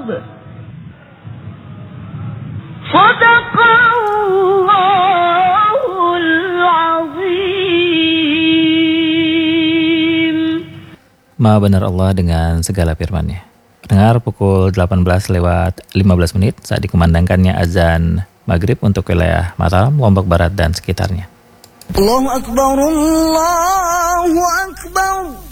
Sadaqallahul azim. Maha benar Allah dengan segala firman-Nya. Dengar pukul 18:15 saat dikumandangkannya azan maghrib untuk wilayah Mataram, Lombok Barat dan sekitarnya. Allahu Akbar, Allahu Akbar.